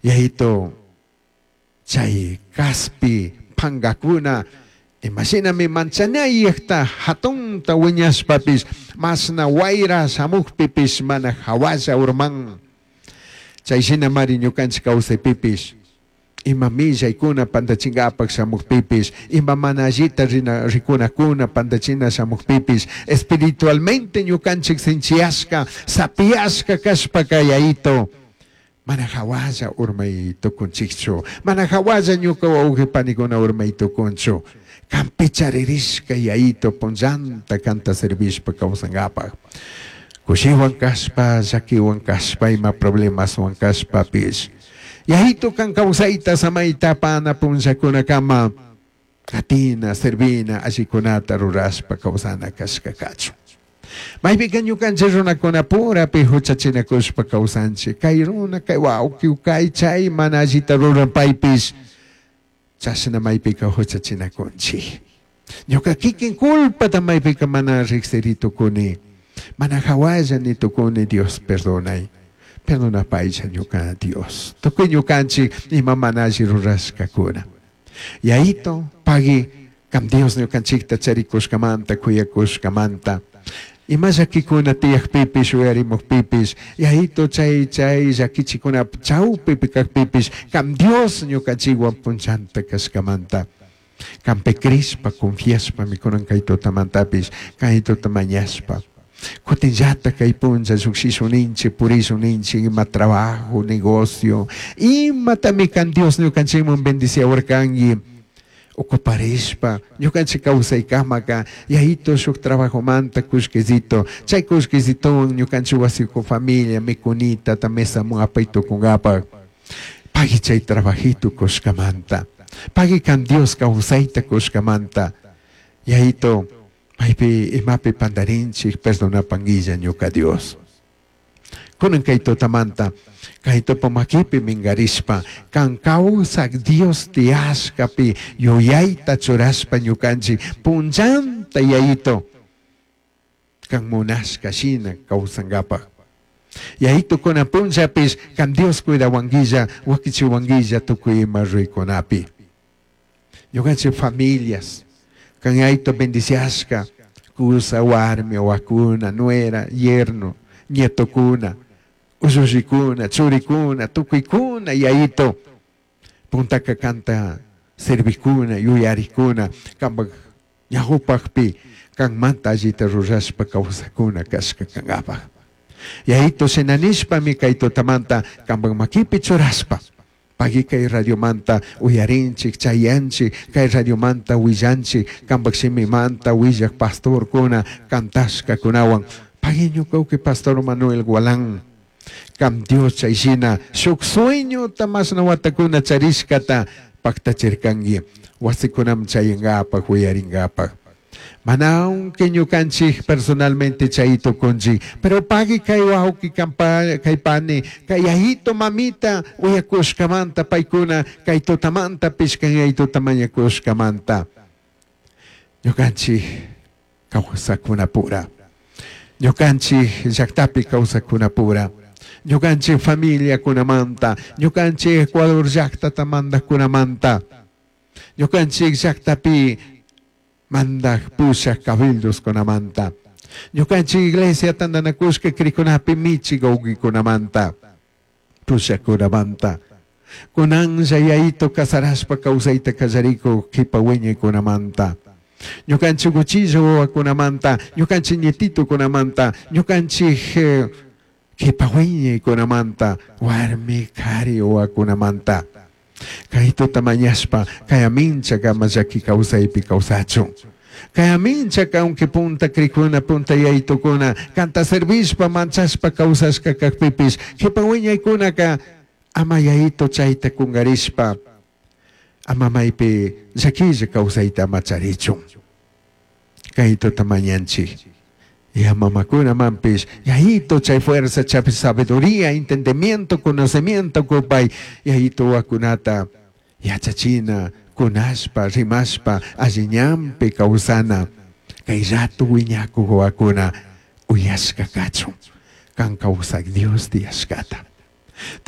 Yahito chay kaspi pangakuna imaginame manchanayta hatun tawiñas papis mas na wayra samuk pipis mana hawasa urman chay sinamari ñukanchik kawsay pipis ima millaykuna pantachingapak samuk pipis ima mana allita rikunakuna pantachina samuk pipis espiritualmente ñukanchik sinchiasca sapiasca kashpaka yayito mana hawasa urmay tukunchikchu mana hawasa ñuka wawqipanikuna urmay tukunchu kampi charirisca yayito punllanta kanta servishpa kawsangapak kushiwan kashpa llakiwan kashpa ima problemaswan kashpapis yayito kan kawsayta samayta pana punllakunakama katina servina allikunata rurashpa kawsana kashkakachu maypi kan ñukanchik runakuna purapi huchachinakushpa kawsanchik kay runa kay wawqiw kay chay mana allita ruran paypis chashna maypika huchachinakunchik ñuka kikin culpata maypika mana riqsiritukuni mana hawalla nitukuni Dios perdonay perdona paycha ñuka Dios tukuy ñukanchik ima mana alli rurashkakuna yayito pagi kam Dios ñukanchikta charikushkamanta kuyakushkamanta ima llakikuna tiyakpipis uyarimukpipis yayito chay llakichikuna chawpipi kakpipis kam Dios ñukanchikwan punchanta kashkamanta kampi crispa confiaspa mikunan kay tutamantapis kay tutamañaspa kutinllata kay puncha suksisuninchik purisuninchik ima trabajo negocio imatami kan Dios ñukanchikman bendiciawarkanki ocuparishpa ñukanchik kawsaykamaka yayito shuk trabajo manta kushkisito chay kushkisitawan ñukanchik wasiku familia mikunita tamesamun apaytukungapak pagi chay trabajito kushkamanta pagi kan Dios kawsayta kushkamanta yayito maypi imapi pandarinchik perdonapanguilla ñuka Dios kunan kay tutamanta kayto pamakipi mingarishpa kan kawsak Dios tiashkapi yuyayta churashpa ñukanchik punllanta yayito kan munashka shina kawsangapak yayito kunan punllapis kan Dios cuidawanguilla wakichiwanguilla tukuy ima ruykunapi ñukanchik familias kan yayito bendiciashka kusa warmi wakuna nuera yerno nietokuna usushikuna, churikuna, tukuykuna, yayito puntaka kanta servikuna, yuyarikuna kambak ñahupakpi kan manta allita rurashpa kawsakuna kashka kangapak yayito sinanishpami kay tutamanta kambak makipi churashpa pagi kay radiomanta uyarinchik chayanchik kay radiomanta willanchik kambak simimanta willak pastorkuna kantashka kunawan pagi ñukawki Pastor Manuel Gualan kam Dios chaysina shuk sueño tamas na watakuna charishkata paktachirkangi wasikunam chayangapak huyaringapak manaun que ñukanchik personalmente chayito kunchik pero pagi kay wawki kay pani kay yayito mamita uyakushkamanta paykuna kay tutamanta pishkan yayito tamañakushkamanta ñukanchik kawsakuna pura ñukanchik llaktapi kawsakuna pura ñukanchik familia kunamanta ñukanchik Ecuador llaktata mandakunamanta ñukanchik llaktapi mandak pushak cabildos kunamanta ñukanchik iglesia tandanakushka krikunapi michi gawki kunamanta pushak kunamanta kunanja yayito kasarashpa kawsayta kallariko kipawiñay kunamanta ñukanchik cuchillo kunamanta ñukanchik nietito kunamanta ñukanchik kipawiñay kunamanta warmi kari kunamanta kayto tamañashpa kaya mincha kama llaki kawsaypi kawsachu kaya mincha kaunki punta krikuna punta yaytukuna kanta servishpa manchashpa kawsashka kakpipis kipawiñaykuna ka ama yayito chayta kungarishpa ama maypi llakilla kawsayta ama charichu kayto tamañanchik y a mamakuna mampis yayito chay fuerza chay sabiduría entendimiento conocimiento kupay yayito wakunata yachachina kunashpa rimashpa alliñampi kawsana kay rato wiñaku wakuna uyashka kachu kan kawsak Dios tiyashkata